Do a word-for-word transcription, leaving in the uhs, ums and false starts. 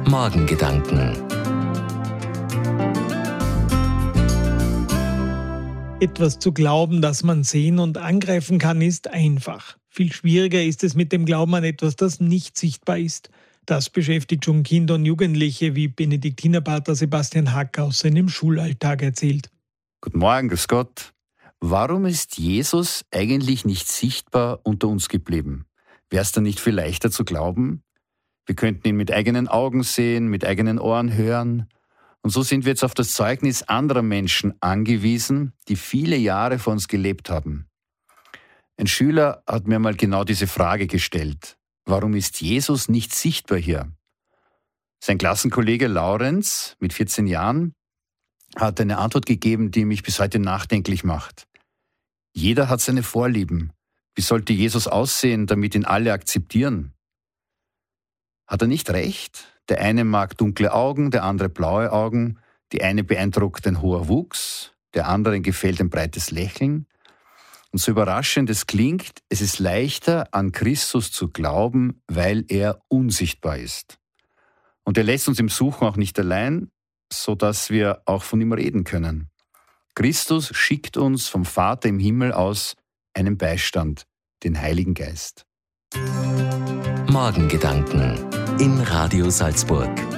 Morgengedanken. Etwas zu glauben, das man sehen und angreifen kann, ist einfach. Viel schwieriger ist es mit dem Glauben an etwas, das nicht sichtbar ist. Das beschäftigt schon Kinder und Jugendliche, wie Benediktinerpater Sebastian Hack aus seinem Schulalltag erzählt. Guten Morgen, grüß Gott. Warum ist Jesus eigentlich nicht sichtbar unter uns geblieben? Wäre es dann nicht viel leichter zu glauben? Wir könnten ihn mit eigenen Augen sehen, mit eigenen Ohren hören. Und so sind wir jetzt auf das Zeugnis anderer Menschen angewiesen, die viele Jahre vor uns gelebt haben. Ein Schüler hat mir mal genau diese Frage gestellt. Warum ist Jesus nicht sichtbar hier? Sein Klassenkollege Laurenz mit vierzehn Jahren hat eine Antwort gegeben, die mich bis heute nachdenklich macht. Jeder hat seine Vorlieben. Wie sollte Jesus aussehen, damit ihn alle akzeptieren? Hat er nicht recht? Der eine mag dunkle Augen, der andere blaue Augen. Die eine beeindruckt ein hoher Wuchs, der anderen gefällt ein breites Lächeln. Und so überraschend es klingt, es ist leichter, an Christus zu glauben, weil er unsichtbar ist. Und er lässt uns im Suchen auch nicht allein, sodass wir auch von ihm reden können. Christus schickt uns vom Vater im Himmel aus einen Beistand, den Heiligen Geist. Morgengedanken in Radio Salzburg.